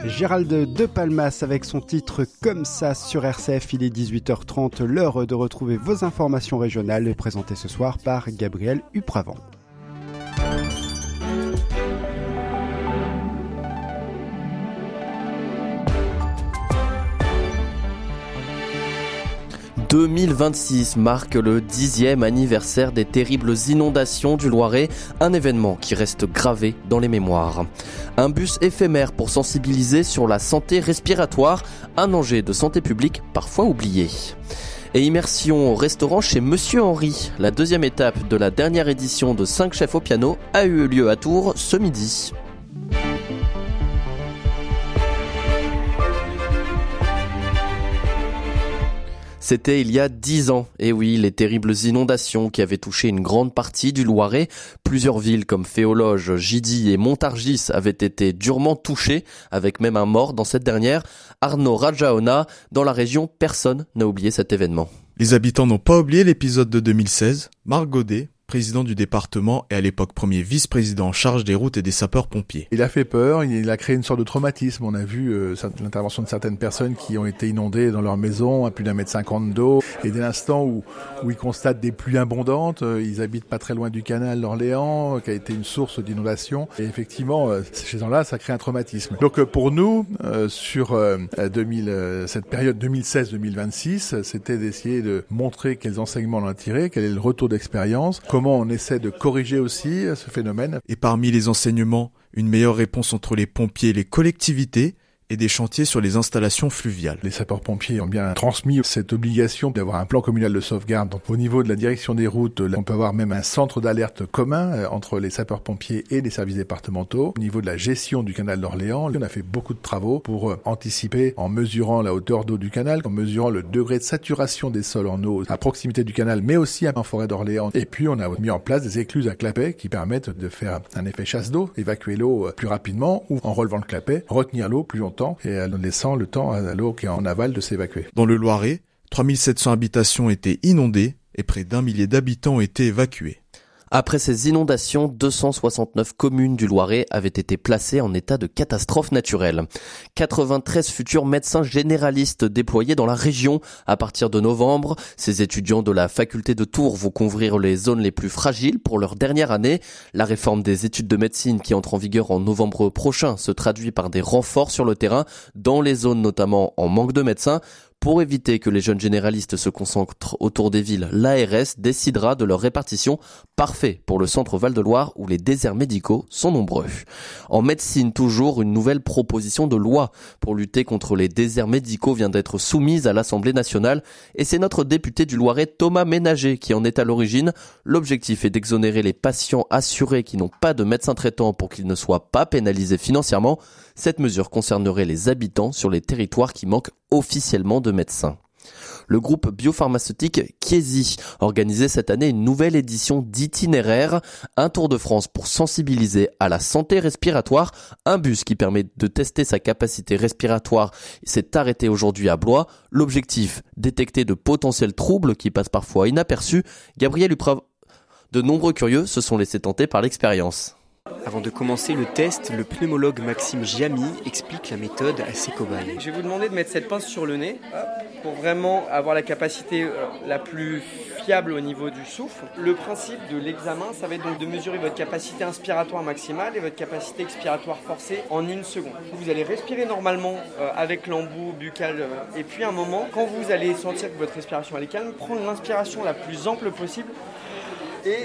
Gérald de Palmas avec son titre Comme ça sur RCF, il est 18h30, l'heure de retrouver vos informations régionales présentées ce soir par Gabriel Upravant. « 2026 marque le 10e anniversaire des terribles inondations du Loiret, un événement qui reste gravé dans les mémoires. Un bus éphémère pour sensibiliser sur la santé respiratoire, un enjeu de santé publique parfois oublié. Et immersion au restaurant chez Monsieur Henri. La deuxième étape de la dernière édition de 5 chefs au piano a eu lieu à Tours ce midi. C'était il y a 10 ans, et oui, les terribles inondations qui avaient touché une grande partie du Loiret. Plusieurs villes comme Féologe, Gidy et Montargis avaient été durement touchées, avec même un mort dans cette dernière. Arnaud Rajaona, dans la région, personne n'a oublié cet événement. Les habitants n'ont pas oublié l'épisode de 2016. Marc Godet, président du département et à l'époque premier vice-président en charge des routes et des sapeurs-pompiers. Il a fait peur, il a créé une sorte de traumatisme. On a vu l'intervention de certaines personnes qui ont été inondées dans leur maison à plus d'1,50 m d'eau. Et dès l'instant où ils constatent des pluies abondantes, ils habitent pas très loin du canal d'Orléans, qui a été une source d'inondation. Et effectivement, chez ces gens-là, ça crée un traumatisme. Donc pour nous, sur cette période 2016-2026, c'était d'essayer de montrer quels enseignements on a tirés, quel est le retour d'expérience, comment on essaie de corriger aussi ce phénomène. Et parmi les enseignements, une meilleure réponse entre les pompiers et les collectivités et des chantiers sur les installations fluviales. Les sapeurs-pompiers ont bien transmis cette obligation d'avoir un plan communal de sauvegarde. Donc, au niveau de la direction des routes, on peut avoir même un centre d'alerte commun entre les sapeurs-pompiers et les services départementaux. Au niveau de la gestion du canal d'Orléans, on a fait beaucoup de travaux pour anticiper en mesurant la hauteur d'eau du canal, en mesurant le degré de saturation des sols en eau à proximité du canal, mais aussi en forêt d'Orléans. Et puis, on a mis en place des écluses à clapet qui permettent de faire un effet chasse d'eau, évacuer l'eau plus rapidement ou en relevant le clapet, retenir l'eau plus longtemps et en laissant le temps à l'eau qui est en aval de s'évacuer. Dans le Loiret, 3700 habitations étaient inondées et près d'1 millier d'habitants ont été évacués. Après ces inondations, 269 communes du Loiret avaient été placées en état de catastrophe naturelle. 93 futurs médecins généralistes déployés dans la région à partir de novembre. Ces étudiants de la faculté de Tours vont couvrir les zones les plus fragiles pour leur dernière année. La réforme des études de médecine qui entre en vigueur en novembre prochain se traduit par des renforts sur le terrain dans les zones notamment en manque de médecins. Pour éviter que les jeunes généralistes se concentrent autour des villes, l'ARS décidera de leur répartition, parfait pour le centre Val-de-Loire où les déserts médicaux sont nombreux. En médecine toujours, une nouvelle proposition de loi pour lutter contre les déserts médicaux vient d'être soumise à l'Assemblée nationale et c'est notre député du Loiret Thomas Ménager qui en est à l'origine. L'objectif est d'exonérer les patients assurés qui n'ont pas de médecin traitant pour qu'ils ne soient pas pénalisés financièrement. Cette mesure concernerait les habitants sur les territoires qui manquent officiellement de médecins. Le groupe biopharmaceutique Chiesi organisait cette année une nouvelle édition d'itinéraire, un tour de France pour sensibiliser à la santé respiratoire. Un bus qui permet de tester sa capacité respiratoire s'est arrêté aujourd'hui à Blois. L'objectif, détecter de potentiels troubles qui passent parfois inaperçus. Gabriel Upravant, de nombreux curieux se sont laissés tenter par l'expérience. Avant de commencer le test, le pneumologue Maxime Giamy explique la méthode à ses cobayes. Je vais vous demander de mettre cette pince sur le nez pour vraiment avoir la capacité la plus fiable au niveau du souffle. Le principe de l'examen, ça va être donc de mesurer votre capacité inspiratoire maximale et votre capacité expiratoire forcée en 1 seconde. Vous allez respirer normalement avec l'embout buccal et puis à un moment, quand vous allez sentir que votre respiration elle est calme, prendre l'inspiration la plus ample possible et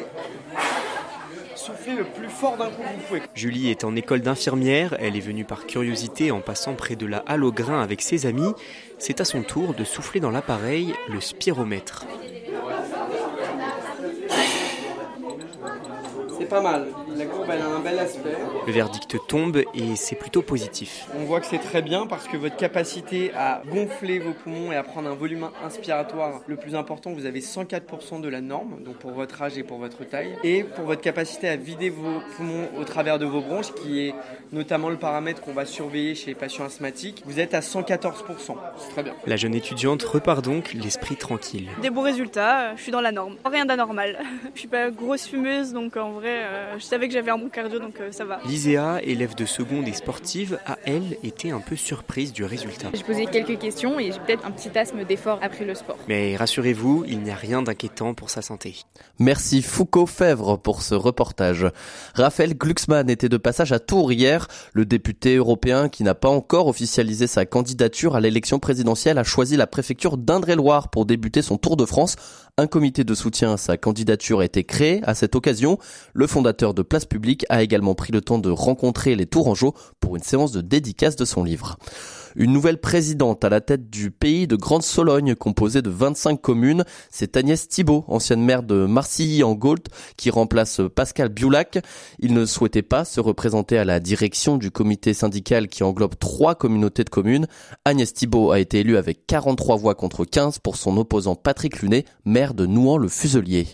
souffler le plus fort d'un coup que vous pouvez. Julie est en école d'infirmière, elle est venue par curiosité en passant près de la halle au grain avec ses amis. C'est à son tour de souffler dans l'appareil, le spiromètre. C'est pas mal, la courbe elle a un bel aspect. Le verdict tombe et c'est plutôt positif. On voit que c'est très bien parce que votre capacité à gonfler vos poumons et à prendre un volume inspiratoire le plus important, vous avez 104% de la norme, donc pour votre âge et pour votre taille. Et pour votre capacité à vider vos poumons au travers de vos bronches, qui est notamment le paramètre qu'on va surveiller chez les patients asthmatiques, vous êtes à 114%. C'est très bien. La jeune étudiante repart donc l'esprit tranquille. Des bons résultats, je suis dans la norme. Rien d'anormal. Je suis pas grosse fumeuse, donc en vrai, je savais savais que j'avais un bon cardio, donc ça va. Liséa, élève de seconde et sportive, a elle été un peu surprise du résultat. J'ai posé quelques questions et j'ai peut-être un petit asthme d'effort après le sport. Mais rassurez-vous, il n'y a rien d'inquiétant pour sa santé. Merci Foucault-Fèvre pour ce reportage. Raphaël Glucksmann était de passage à Tours hier. Le député européen qui n'a pas encore officialisé sa candidature à l'élection présidentielle a choisi la préfecture d'Indre-et-Loire pour débuter son tour de France. Un comité de soutien à sa candidature a été créé à cette occasion. Le fondateur de Place Publique a également pris le temps de rencontrer les Tourangeaux pour une séance de dédicace de son livre. Une nouvelle présidente à la tête du pays de Grande-Sologne, composée de 25 communes. C'est Agnès Thibault, ancienne maire de Marcilly-en-Gault, qui remplace Pascal Biulac. Il ne souhaitait pas se représenter à la direction du comité syndical qui englobe 3 communautés de communes. Agnès Thibault a été élue avec 43 voix contre 15 pour son opposant Patrick Lunet, maire de Nouan-le-Fuselier.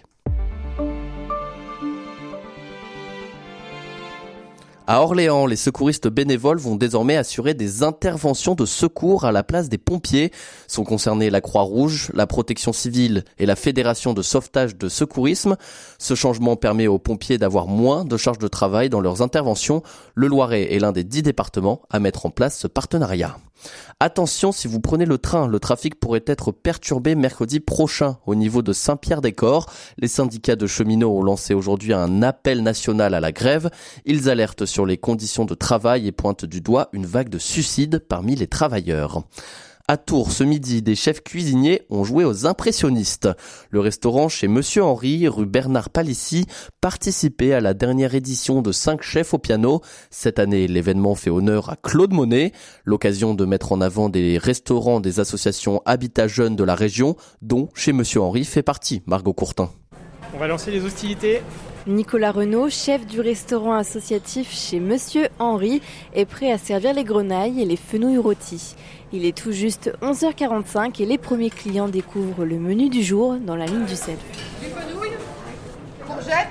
À Orléans, les secouristes bénévoles vont désormais assurer des interventions de secours à la place des pompiers. Sont concernés la Croix-Rouge, la Protection civile et la Fédération de sauvetage de secourisme. Ce changement permet aux pompiers d'avoir moins de charges de travail dans leurs interventions. Le Loiret est l'un des 10 départements à mettre en place ce partenariat. Attention, si vous prenez le train, le trafic pourrait être perturbé mercredi prochain au niveau de Saint-Pierre-des-Corps. Les syndicats de cheminots ont lancé aujourd'hui un appel national à la grève. Ils alertent sur les conditions de travail et pointent du doigt une vague de suicides parmi les travailleurs. À Tours, ce midi, des chefs cuisiniers ont joué aux impressionnistes. Le restaurant chez Monsieur Henry, rue Bernard Palissy, participait à la dernière édition de 5 chefs au piano. Cette année, l'événement fait honneur à Claude Monet, l'occasion de mettre en avant des restaurants des associations Habitat Jeunes de la région, dont chez Monsieur Henry fait partie Margot Courtin. On va lancer les hostilités. Nicolas Renaud, chef du restaurant associatif chez Monsieur Henry, est prêt à servir les grenailles et les fenouilles rôties. Il est tout juste 11h45 et les premiers clients découvrent le menu du jour dans la ligne du self. Du fenouil, courgettes,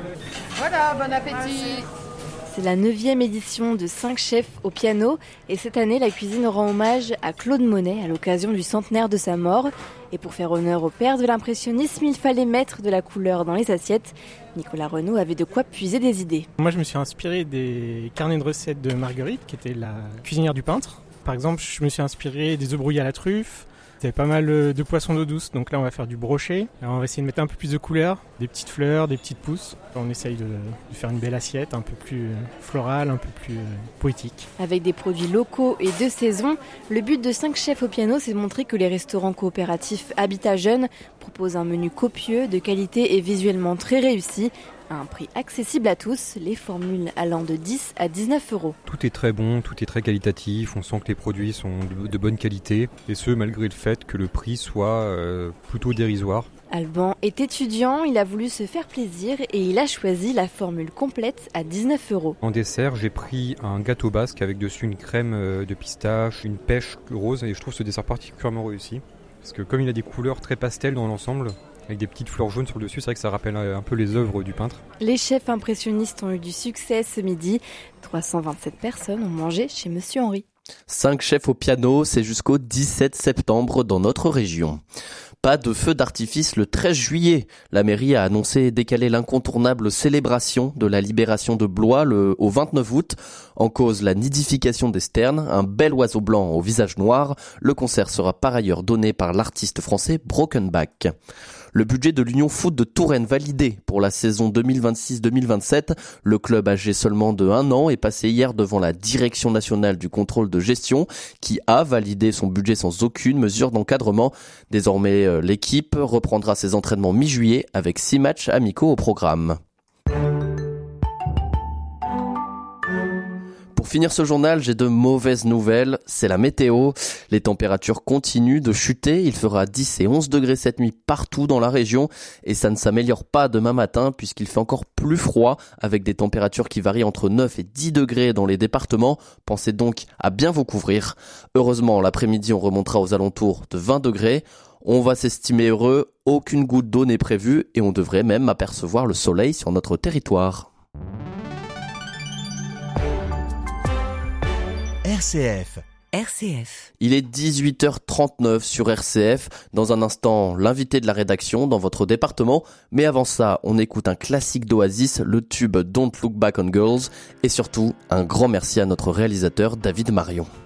voilà, bon appétit. C'est la 9e édition de 5 chefs au piano et cette année, la cuisine rend hommage à Claude Monet à l'occasion du centenaire de sa mort. Et pour faire honneur au père de l'impressionnisme, il fallait mettre de la couleur dans les assiettes. Nicolas Renaud avait de quoi puiser des idées. Moi, je me suis inspiré des carnets de recettes de Marguerite, qui était la cuisinière du peintre. Par exemple, je me suis inspiré des œufs brouillés à la truffe. Il y avait pas mal de poissons d'eau douce, donc là on va faire du brochet. Alors, on va essayer de mettre un peu plus de couleurs, des petites fleurs, des petites pousses. On essaye de faire une belle assiette, un peu plus florale, un peu plus poétique. Avec des produits locaux et de saison, le but de 5 chefs au piano, c'est de montrer que les restaurants coopératifs Habitat Jeunes proposent un menu copieux, de qualité et visuellement très réussi. À un prix accessible à tous, les formules allant de 10 à 19 €. Tout est très bon, tout est très qualitatif, on sent que les produits sont de bonne qualité, et ce malgré le fait que le prix soit plutôt dérisoire. Alban est étudiant, il a voulu se faire plaisir et il a choisi la formule complète à 19 €. En dessert, j'ai pris un gâteau basque avec dessus une crème de pistache, une pêche rose, et je trouve ce dessert particulièrement réussi. Parce que comme il a des couleurs très pastel dans l'ensemble, avec des petites fleurs jaunes sur le dessus, c'est vrai que ça rappelle un peu les œuvres du peintre. Les chefs impressionnistes ont eu du succès ce midi. 327 personnes ont mangé chez Monsieur Henry. 5 chefs au piano, c'est jusqu'au 17 septembre dans notre région. Pas de feu d'artifice le 13 juillet. La mairie a annoncé décaler l'incontournable célébration de la libération de Blois au 29 août. En cause, la nidification des sternes, un bel oiseau blanc au visage noir. Le concert sera par ailleurs donné par l'artiste français Brokenback. Le budget de l'Union Foot de Touraine validé pour la saison 2026-2027. Le club âgé seulement de 1 an est passé hier devant la Direction nationale du contrôle de gestion qui a validé son budget sans aucune mesure d'encadrement. Désormais, l'équipe reprendra ses entraînements mi-juillet avec 6 matchs amicaux au programme. Pour finir ce journal, j'ai de mauvaises nouvelles, c'est la météo. Les températures continuent de chuter, il fera 10 et 11 degrés cette nuit partout dans la région et ça ne s'améliore pas demain matin puisqu'il fait encore plus froid avec des températures qui varient entre 9 et 10 degrés dans les départements. Pensez donc à bien vous couvrir. Heureusement, l'après-midi on remontera aux alentours de 20 degrés. On va s'estimer heureux, aucune goutte d'eau n'est prévue et on devrait même apercevoir le soleil sur notre territoire. RCF RCF. Il est 18h39 sur RCF. Dans un instant, l'invité de la rédaction dans votre département. Mais avant ça, on écoute un classique d'Oasis, le tube Don't Look Back on Girls. Et surtout, un grand merci à notre réalisateur David Marion.